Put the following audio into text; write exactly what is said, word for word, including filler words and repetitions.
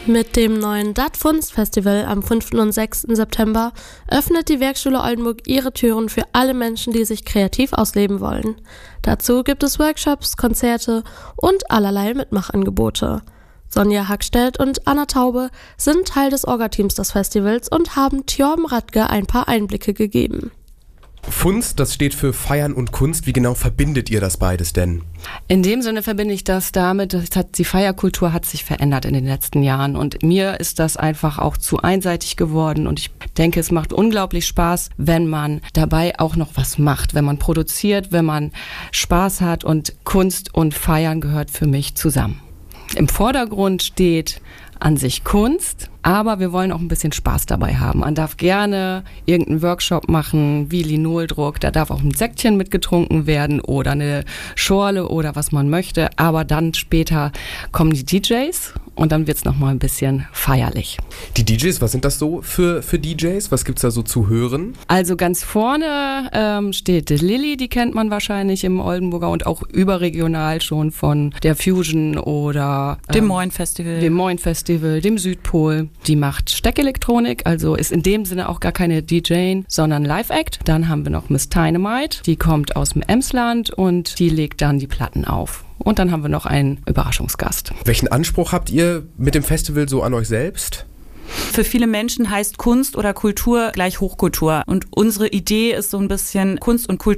Mit dem neuen Dat Funst Festival am fünften und sechsten September öffnet die Werkschule Oldenburg ihre Türen für alle Menschen, die sich kreativ ausleben wollen. Dazu gibt es Workshops, Konzerte und allerlei Mitmachangebote. Sonja Hackstedt und Anna Taube sind Teil des Orga-Teams des Festivals und haben Tjorben Radke ein paar Einblicke gegeben. Funst, das steht für Feiern und Kunst. Wie genau verbindet ihr das beides denn? In dem Sinne verbinde ich das damit, das hat, die Feierkultur hat sich verändert in den letzten Jahren und mir ist das einfach auch zu einseitig geworden und ich denke, es macht unglaublich Spaß, wenn man dabei auch noch was macht, wenn man produziert, wenn man Spaß hat und Kunst und Feiern gehört für mich zusammen. Im Vordergrund steht an sich Kunst, aber wir wollen auch ein bisschen Spaß dabei haben. Man darf gerne irgendeinen Workshop machen, wie Linoldruck, da darf auch ein Säckchen mitgetrunken werden oder eine Schorle oder was man möchte, aber dann später kommen die D Js und dann wird's noch mal ein bisschen feierlich. Die D Js, was sind das so für, für D Js? Was gibt's da so zu hören? Also ganz vorne ähm, steht Lilly, die kennt man wahrscheinlich im Oldenburger und auch überregional schon von der Fusion oder ähm, dem Moin Festival. Dem Moin Festival, dem Südpol. Die macht Steckelektronik, also ist in dem Sinne auch gar keine D J, sondern Live-Act. Dann haben wir noch Miss Dynamite, die kommt aus dem Emsland und die legt dann die Platten auf. Und dann haben wir noch einen Überraschungsgast. Welchen Anspruch habt ihr mit dem Festival so an euch selbst? Für viele Menschen heißt Kunst oder Kultur gleich Hochkultur. Und unsere Idee ist so ein bisschen, Kunst und Kultur